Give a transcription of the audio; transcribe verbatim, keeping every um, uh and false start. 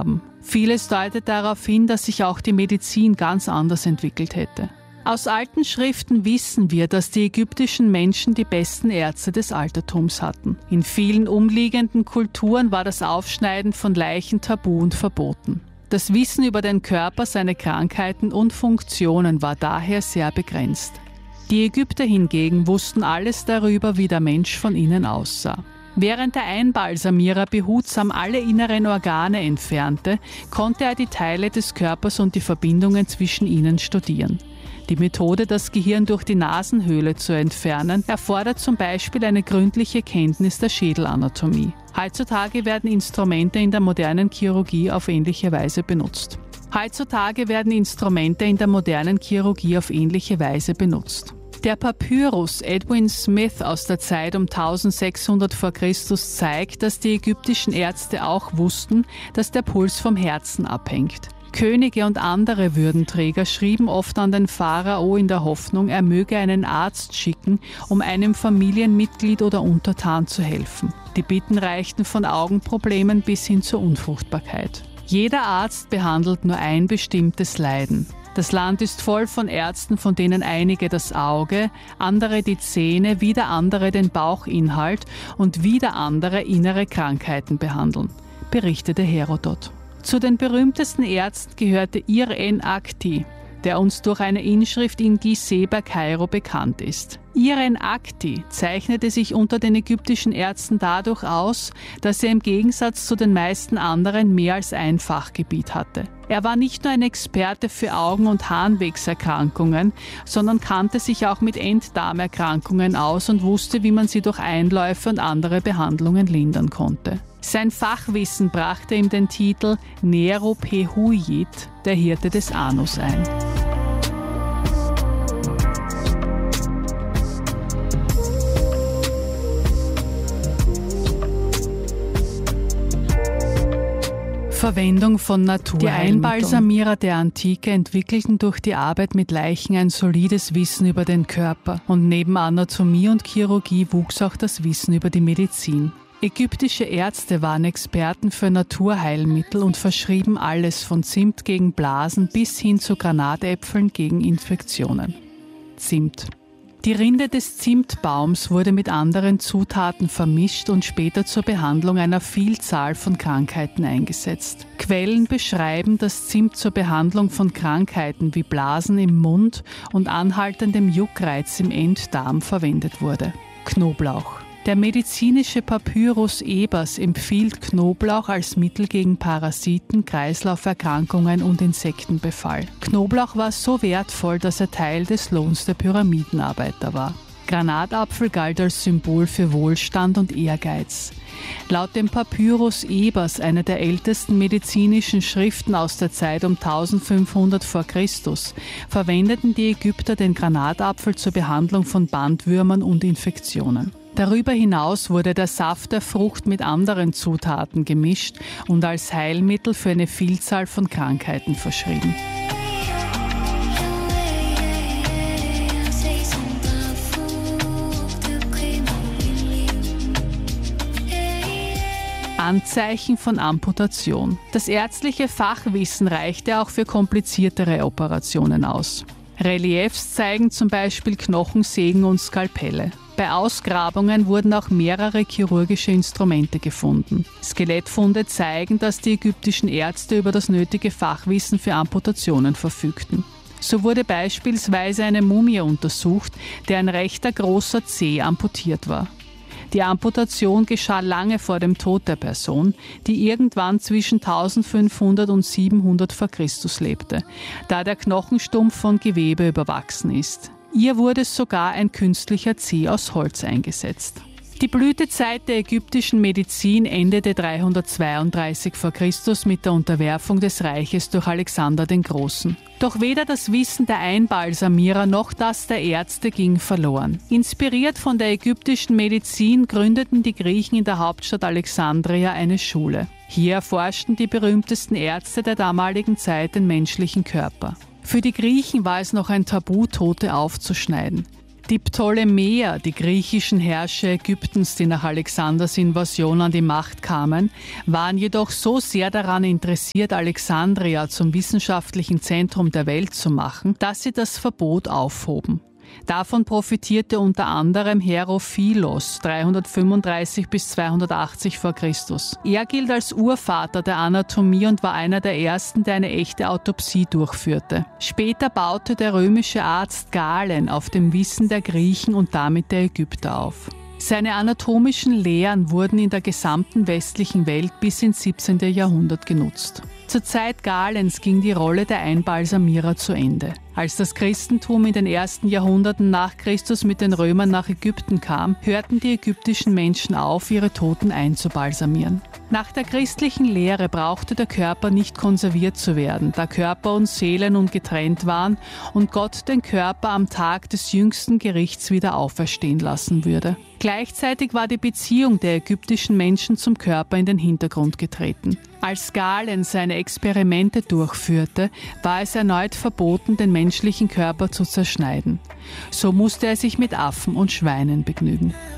haben. Vieles deutet darauf hin, dass sich auch die Medizin ganz anders entwickelt hätte. Aus alten Schriften wissen wir, dass die ägyptischen Menschen die besten Ärzte des Altertums hatten. In vielen umliegenden Kulturen war das Aufschneiden von Leichen tabu und verboten. Das Wissen über den Körper, seine Krankheiten und Funktionen war daher sehr begrenzt. Die Ägypter hingegen wussten alles darüber, wie der Mensch von innen aussah. Während der Einbalsamierer behutsam alle inneren Organe entfernte, konnte er die Teile des Körpers und die Verbindungen zwischen ihnen studieren. Die Methode, das Gehirn durch die Nasenhöhle zu entfernen, erfordert zum Beispiel eine gründliche Kenntnis der Schädelanatomie. Heutzutage werden Instrumente in der modernen Chirurgie auf ähnliche Weise benutzt. Heutzutage werden Instrumente in der modernen Chirurgie auf ähnliche Weise benutzt. Der Papyrus Edwin Smith aus der Zeit um eintausendsechshundert vor Christus zeigt, dass die ägyptischen Ärzte auch wussten, dass der Puls vom Herzen abhängt. Könige und andere Würdenträger schrieben oft an den Pharao in der Hoffnung, er möge einen Arzt schicken, um einem Familienmitglied oder Untertan zu helfen. Die Bitten reichten von Augenproblemen bis hin zur Unfruchtbarkeit. Jeder Arzt behandelt nur ein bestimmtes Leiden. Das Land ist voll von Ärzten, von denen einige das Auge, andere die Zähne, wieder andere den Bauchinhalt und wieder andere innere Krankheiten behandeln, berichtete Herodot. Zu den berühmtesten Ärzten gehörte Ir-en-Akti, der uns durch eine Inschrift in Gizeh bei Kairo bekannt ist. Ir-en-Akti zeichnete sich unter den ägyptischen Ärzten dadurch aus, dass er im Gegensatz zu den meisten anderen mehr als ein Fachgebiet hatte. Er war nicht nur ein Experte für Augen- und Harnwegserkrankungen, sondern kannte sich auch mit Enddarmerkrankungen aus und wusste, wie man sie durch Einläufe und andere Behandlungen lindern konnte. Sein Fachwissen brachte ihm den Titel Nero Pehuyit, der Hirte des Anus, ein. Verwendung von Naturheilmitteln. Die Einbalsamierer der Antike entwickelten durch die Arbeit mit Leichen ein solides Wissen über den Körper und neben Anatomie und Chirurgie wuchs auch das Wissen über die Medizin. Ägyptische Ärzte waren Experten für Naturheilmittel und verschrieben alles von Zimt gegen Blasen bis hin zu Granatäpfeln gegen Infektionen. Zimt. Die Rinde des Zimtbaums wurde mit anderen Zutaten vermischt und später zur Behandlung einer Vielzahl von Krankheiten eingesetzt. Quellen beschreiben, dass Zimt zur Behandlung von Krankheiten wie Blasen im Mund und anhaltendem Juckreiz im Enddarm verwendet wurde. Knoblauch. Der medizinische Papyrus Ebers empfiehlt Knoblauch als Mittel gegen Parasiten, Kreislauferkrankungen und Insektenbefall. Knoblauch war so wertvoll, dass er Teil des Lohns der Pyramidenarbeiter war. Granatapfel galt als Symbol für Wohlstand und Ehrgeiz. Laut dem Papyrus Ebers, einer der ältesten medizinischen Schriften aus der Zeit um eintausendfünfhundert vor Christus, verwendeten die Ägypter den Granatapfel zur Behandlung von Bandwürmern und Infektionen. Darüber hinaus wurde der Saft der Frucht mit anderen Zutaten gemischt und als Heilmittel für eine Vielzahl von Krankheiten verschrieben. Anzeichen von Amputation. Das ärztliche Fachwissen reichte auch für kompliziertere Operationen aus. Reliefs zeigen zum Beispiel Knochensägen und Skalpelle. Bei Ausgrabungen wurden auch mehrere chirurgische Instrumente gefunden. Skelettfunde zeigen, dass die ägyptischen Ärzte über das nötige Fachwissen für Amputationen verfügten. So wurde beispielsweise eine Mumie untersucht, deren rechter großer Zeh amputiert war. Die Amputation geschah lange vor dem Tod der Person, die irgendwann zwischen eintausendfünfhundert und siebenhundert vor Christus lebte, da der Knochenstumpf von Gewebe überwachsen ist. Ihr wurde sogar ein künstlicher Zeh aus Holz eingesetzt. Die Blütezeit der ägyptischen Medizin endete dreihundertzweiunddreißig vor Christus mit der Unterwerfung des Reiches durch Alexander den Großen. Doch weder das Wissen der Einbalsamierer noch das der Ärzte ging verloren. Inspiriert von der ägyptischen Medizin gründeten die Griechen in der Hauptstadt Alexandria eine Schule. Hier erforschten die berühmtesten Ärzte der damaligen Zeit den menschlichen Körper. Für die Griechen war es noch ein Tabu, Tote aufzuschneiden. Die Ptolemäer, die griechischen Herrscher Ägyptens, die nach Alexanders Invasion an die Macht kamen, waren jedoch so sehr daran interessiert, Alexandria zum wissenschaftlichen Zentrum der Welt zu machen, dass sie das Verbot aufhoben. Davon profitierte unter anderem Herophilos dreihundertfünfunddreißig bis zweihundertachtzig vor Christus. Er gilt als Urvater der Anatomie und war einer der ersten, der eine echte Autopsie durchführte. Später baute der römische Arzt Galen auf dem Wissen der Griechen und damit der Ägypter auf. Seine anatomischen Lehren wurden in der gesamten westlichen Welt bis ins siebzehnten Jahrhundert genutzt. Zur Zeit Galens ging die Rolle der Einbalsamierer zu Ende. Als das Christentum in den ersten Jahrhunderten nach Christus mit den Römern nach Ägypten kam, hörten die ägyptischen Menschen auf, ihre Toten einzubalsamieren. Nach der christlichen Lehre brauchte der Körper nicht konserviert zu werden, da Körper und Seele nun getrennt waren und Gott den Körper am Tag des jüngsten Gerichts wieder auferstehen lassen würde. Gleichzeitig war die Beziehung der ägyptischen Menschen zum Körper in den Hintergrund getreten. Als Galen seine Experimente durchführte, war es erneut verboten, den menschlichen Körper zu zerschneiden. So musste er sich mit Affen und Schweinen begnügen.